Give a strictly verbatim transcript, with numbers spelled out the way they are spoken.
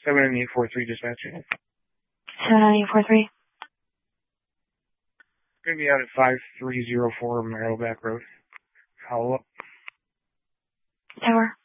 seven eight four three dispatch. seven eight four three. Going to be out at five three zero four Merrillback Road. Follow up. Tower.